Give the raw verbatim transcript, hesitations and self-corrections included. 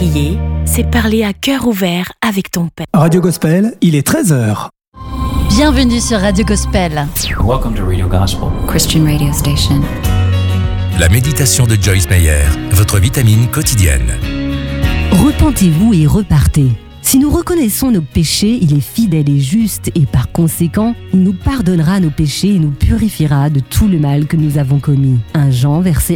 Prier, c'est parler à cœur ouvert avec ton Père. Radio Gospel, il est treize heures. Bienvenue sur Radio Gospel. Welcome to Radio Gospel, Christian radio station. La méditation de Joyce Meyer, votre vitamine quotidienne. Repentez-vous et repartez. Si nous reconnaissons nos péchés, il est fidèle et juste et par conséquent, il nous pardonnera nos péchés et nous purifiera de tout le mal que nous avons commis. un Jean, verset